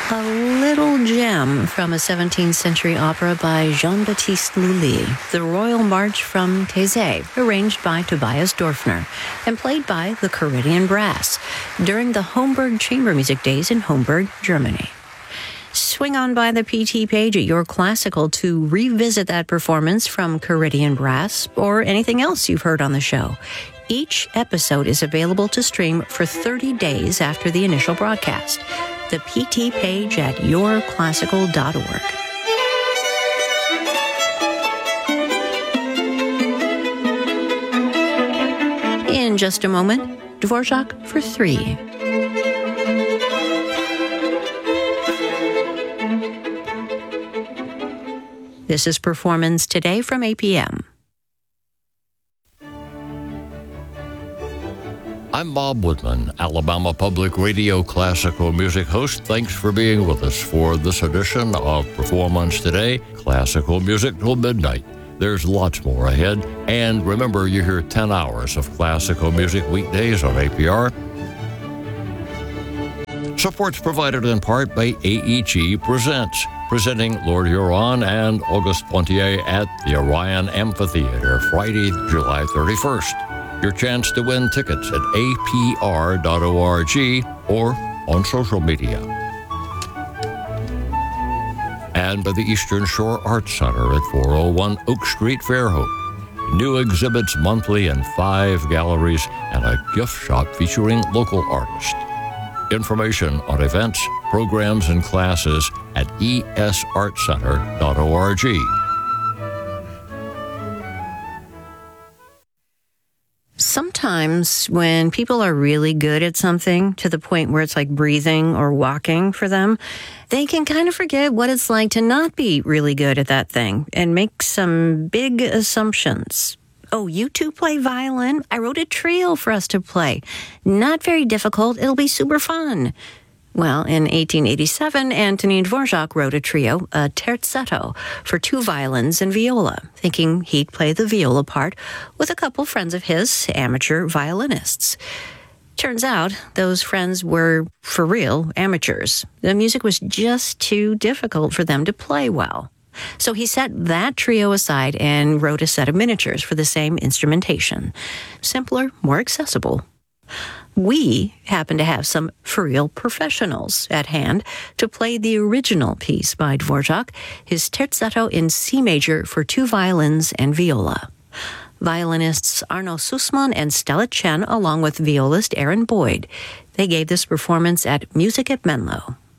A little gem from a 17th century opera by Jean-Baptiste Lully, the Royal March from Thésée, arranged by Tobias Dorfner and played by the Caridian Brass during the Homburg Chamber Music Days in Homburg, Germany. Swing on by the PT page at Your Classical to revisit that performance from Caridian Brass or anything else you've heard on the show. Each episode is available to stream for 30 days after the initial broadcast. The PT page at yourclassical.org. In just a moment, Dvorak for 3. This is Performance Today from APM. I'm Bob Woodman, Alabama Public Radio classical music host. Thanks for being with us for this edition of Performance Today, classical music till midnight. There's lots more ahead. And remember, you hear 10 hours of classical music weekdays on APR. Support's provided in part by AEG Presents, presenting Lord Huron and Auguste Pontier at the Orion Amphitheater, Friday, July 31st. Your chance to win tickets at apr.org or on social media. And by the Eastern Shore Arts Center at 401 Oak Street, Fairhope. New exhibits monthly in 5 galleries and a gift shop featuring local artists. Information on events, programs, and classes at esartcenter.org. Sometimes when people are really good at something to the point where it's like breathing or walking for them, they can kind of forget what it's like to not be really good at that thing and make some big assumptions. Oh, you two play violin? I wrote a trio for us to play. Not very difficult. It'll be super fun. Well, in 1887, Antonin Dvorak wrote a trio, a terzetto, for 2 violins and viola, thinking he'd play the viola part with a couple friends of his, amateur violinists. Turns out those friends were, for real, amateurs. The music was just too difficult for them to play well. So he set that trio aside and wrote a set of miniatures for the same instrumentation. Simpler, more accessible. We happen to have some for real professionals at hand to play the original piece by Dvorak, his terzetto in C major for 2 violins and viola. Violinists Arno Sussman and Stella Chen, along with violist Aaron Boyd. They gave this performance at Music at Menlo.